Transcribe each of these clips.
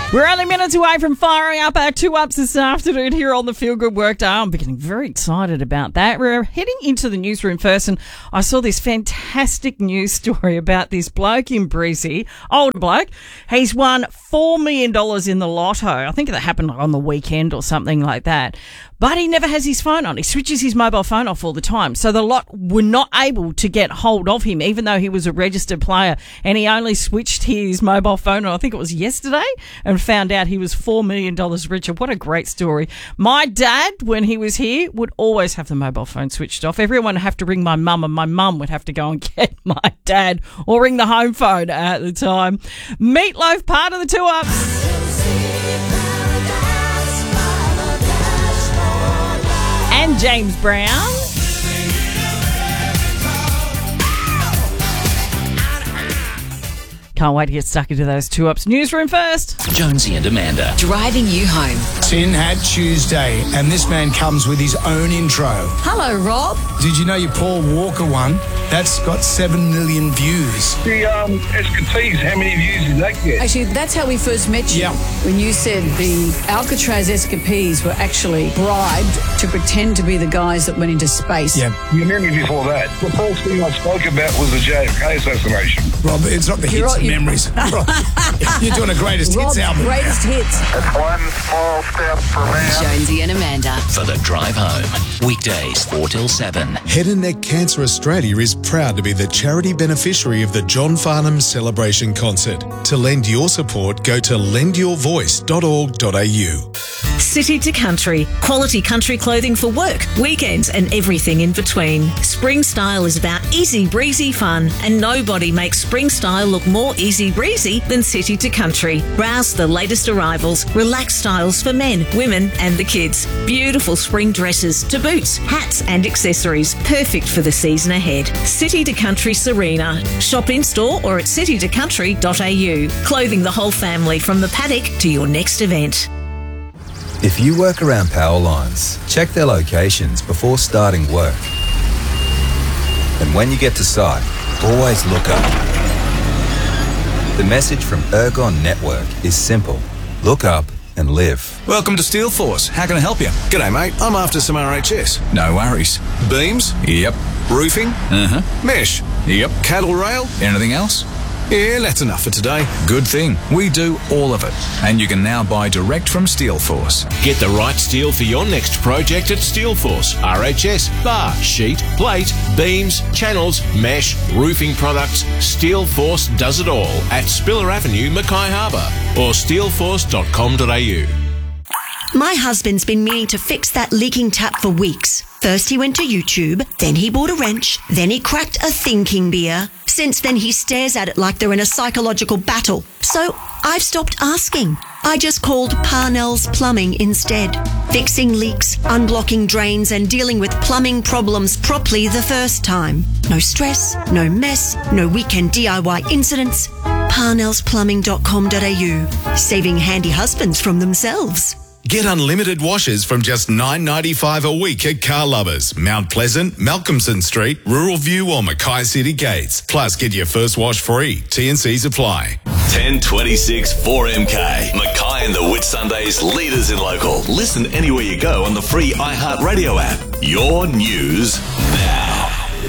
We're only minutes away from firing up our 2-ups this afternoon here on the Feel Good Work Day. I'm getting very excited about that. We're heading into the newsroom first, and I saw this fantastic news story about this bloke in Breezy, older bloke. He's won $4 million in the lotto. I think that happened on the weekend or something like that. But he never has his phone on. He switches his mobile phone off all the time. So the lot were not able to get hold of him, even though he was a registered player. And he only switched his mobile phone on, I think it was yesterday, and found out he was $4 million richer. What a great story. My dad, when he was here, would always have the mobile phone switched off. Everyone would have to ring my mum, and my mum would have to go and get my dad or ring the home phone at the time. Meatloaf, part of the 2-ups. And James Brown. Can't wait to get stuck into those 2-ups. Newsroom first. Jonesy and Amanda. Driving you home. Tin Hat Tuesday, and this man comes with his own intro. Hello, Rob. Did you know your Paul Walker one? That's got 7 million views. The Escapees, how many views did that get? Actually, that's how we first met you. Yeah. When you said the Alcatraz Escapees were actually bribed to pretend to be the guys that went into space. Yeah. You remember before that? The first thing I spoke about was the JFK assassination. Rob, it's not the hits and memories. Rob, you're doing a greatest Rob's hits album. greatest hits. That's one small step for man. Jonesy and Amanda. For the drive home. Weekdays 4 till 7. Head and Neck Cancer Australia is proud to be the charity beneficiary of the John Farnham Celebration Concert. To lend your support, go to lendyourvoice.org.au. City to country. Quality country clothing for work, weekends and everything in between. Spring Style is about easy breezy fun, and nobody makes Spring Style look more easy breezy than City to Country. Browse the latest arrivals, relaxed styles for men, women and the kids. Beautiful spring dresses to boots, hats and accessories. Perfect for the season ahead. City to Country Serena. Shop in store or at citytocountry.au. Clothing the whole family from the paddock to your next event. If you work around power lines, check their locations before starting work. And when you get to site, always look up. The message from Ergon Network is simple. Look up and live. Welcome to Steelforce. How can I help you? G'day, mate. I'm after some RHS. No worries. Beams? Yep. Roofing? Uh-huh. Mesh? Yep. Cattle rail? Anything else? Yeah, that's enough for today. Good thing. We do all of it. And you can now buy direct from Steelforce. Get the right steel for your next project at Steelforce. RHS, bar, sheet, plate, beams, channels, mesh, roofing products. Steelforce does it all at Spiller Avenue, Mackay Harbour or steelforce.com.au. My husband's been meaning to fix that leaking tap for weeks. First he went to YouTube, then he bought a wrench, then he cracked a thinking beer. Since then he stares at it like they're in a psychological battle. So I've stopped asking. I just called Parnell's Plumbing instead. Fixing leaks, unblocking drains and dealing with plumbing problems properly the first time. No stress, no mess, no weekend DIY incidents. Parnellsplumbing.com.au. Saving handy husbands from themselves. Get unlimited washes from just $9.95 a week at Car Lovers, Mount Pleasant, Malcolmson Street, Rural View or Mackay City Gates. Plus, get your first wash free. T&Cs apply. 1026 4MK. Mackay and the Whitsundays, leaders in local. Listen anywhere you go on the free iHeartRadio app. Your news now.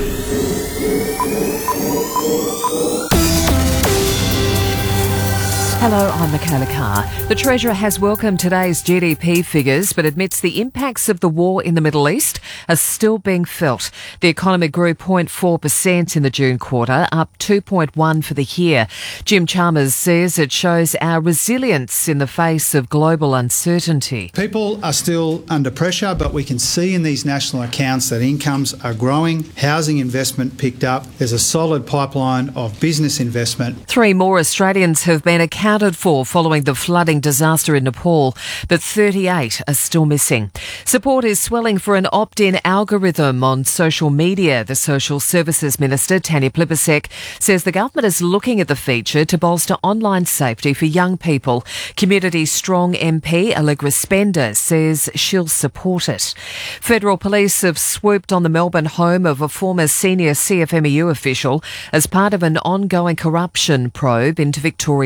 Hello, I'm Michaela Carr. The Treasurer has welcomed today's GDP figures but admits the impacts of the war in the Middle East are still being felt. The economy grew 0.4% in the June quarter, up 2.1% for the year. Jim Chalmers says it shows our resilience in the face of global uncertainty. People are still under pressure, but we can see in these national accounts that incomes are growing, housing investment picked up, there's a solid pipeline of business investment. 3 more Australians have been accounted for following the flooding disaster in Nepal, but 38 are still missing. Support is swelling for an opt-in algorithm on social media. The Social Services Minister, Tanya Plibersek, says the government is looking at the feature to bolster online safety for young people. Community Strong MP Allegra Spender says she'll support it. Federal police have swooped on the Melbourne home of a former senior CFMEU official as part of an ongoing corruption probe into Victoria's building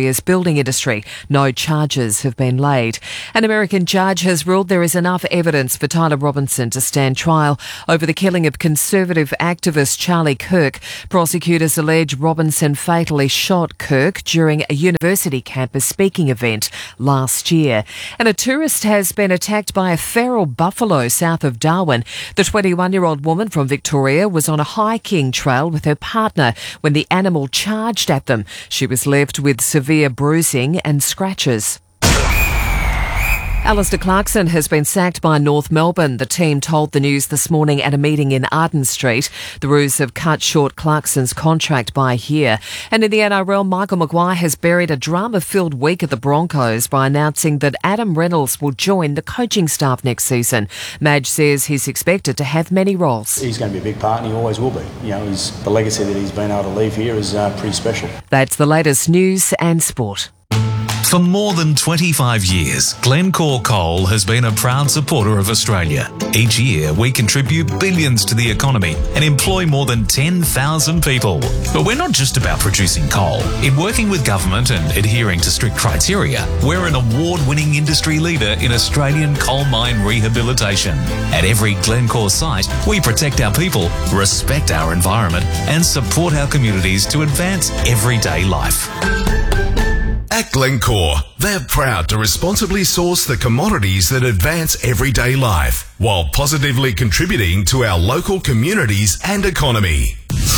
bodybuilding industry. No charges have been laid. An American judge has ruled there is enough evidence for Tyler Robinson to stand trial over the killing of conservative activist Charlie Kirk. Prosecutors allege Robinson fatally shot Kirk during a university campus speaking event last year. And a tourist has been attacked by a feral buffalo south of Darwin. The 21-year-old woman from Victoria was on a hiking trail with her partner when the animal charged at them. She was left with severe bruising and scratches. Alistair Clarkson has been sacked by North Melbourne. The team told the News this morning at a meeting in Arden Street. The Roos have cut short Clarkson's contract by a year. And in the NRL, Michael Maguire has buried a drama-filled week at the Broncos by announcing that Adam Reynolds will join the coaching staff next season. Madge says he's expected to have many roles. He's going to be a big part and he always will be. You know, the legacy that he's been able to leave here is pretty special. That's the latest news and sport. For more than 25 years, Glencore Coal has been a proud supporter of Australia. Each year, we contribute billions to the economy and employ more than 10,000 people. But we're not just about producing coal. In working with government and adhering to strict criteria, we're an award-winning industry leader in Australian coal mine rehabilitation. At every Glencore site, we protect our people, respect our environment, and support our communities to advance everyday life. At Glencore, they're proud to responsibly source the commodities that advance everyday life, while positively contributing to our local communities and economy.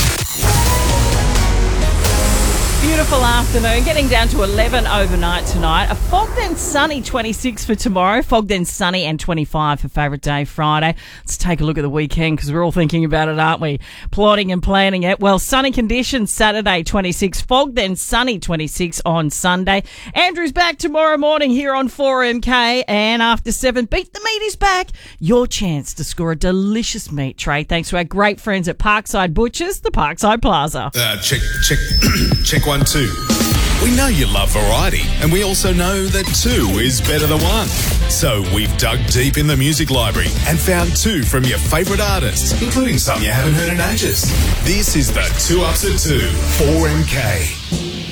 Beautiful afternoon, getting down to 11 overnight tonight. A fogged and sunny 26 for tomorrow, fogged and sunny and 25 for favourite day Friday. Let's take a look at the weekend because we're all thinking about it, aren't we? Plotting and planning it. Well, sunny conditions Saturday 26, fogged and sunny 26 on Sunday. Andrew's back tomorrow morning here on 4MK, and after 7, Beat the Meat is back. Your chance to score a delicious meat tray thanks to our great friends at Parkside Butchers, the Parkside Plaza. Check 1, 2. We know you love variety, and we also know that 2 is better than 1. So we've dug deep in the music library and found 2 from your favourite artists, including some you haven't heard in ages. This is the 2 Ups at 2, 4MK.